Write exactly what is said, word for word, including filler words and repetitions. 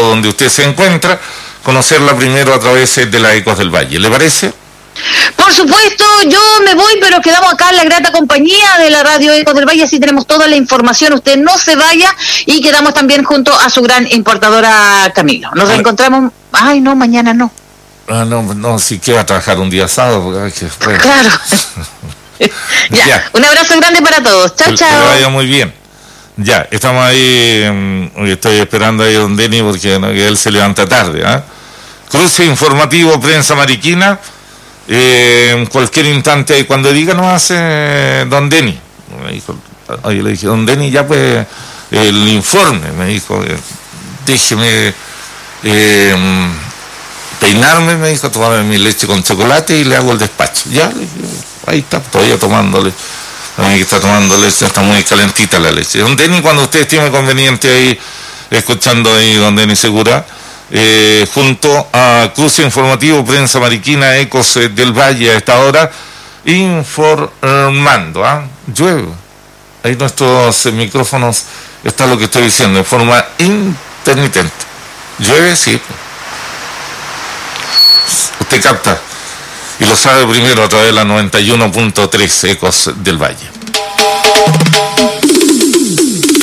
donde usted se encuentra, conocerla primero a través de las Ecos del Valle. ¿Le parece? Por supuesto, yo me voy, pero quedamos acá en la grata compañía de la Radio Ecos del Valle, así tenemos toda la información, usted no se vaya, y quedamos también junto a su gran importadora Camilo. Nos ah. encontramos, ay no, mañana no. Ah, no, no, sí que va a trabajar un día sábado, porque hay que... Bueno. Claro. ya. ya, un abrazo grande para todos, chao, chao. Que le vaya muy bien. Ya, estamos ahí, um, estoy esperando ahí a don Denny, porque ¿no? que él se levanta tarde, ¿ah? ¿eh? Cruce informativo, prensa mariquina. Eh, en cualquier instante, cuando diga no hace don Denny, me dijo, oye, le dije, don Denny, ya pues el informe, me dijo, eh, déjeme eh, peinarme, me dijo, tomarme mi leche con chocolate y le hago el despacho. Ya, le dije, ahí está, todavía tomándole, también está tomando leche, está muy calentita la leche. Don Denny, cuando usted estime conveniente ahí, escuchando ahí don Denny Segura, Eh, junto a Cruce Informativo, Prensa Mariquina, Ecos eh, del Valle a esta hora, informando, ¿ah? ¿eh? Llueve. Ahí nuestros eh, micrófonos está lo que estoy diciendo, de forma intermitente. Llueve, sí. Usted capta, y lo sabe primero a través de la noventa y uno punto tres Ecos del Valle.